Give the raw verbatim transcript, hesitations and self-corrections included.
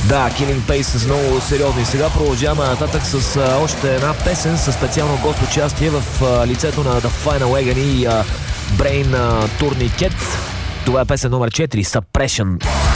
Да, Killing Pace с много сериозни. Сега продължаваме нататък с а, още една песен със специално гост участие в а, лицето на The Final Agony и а, Brain а, Tourniquet. Това е песен номер четири, Suppression.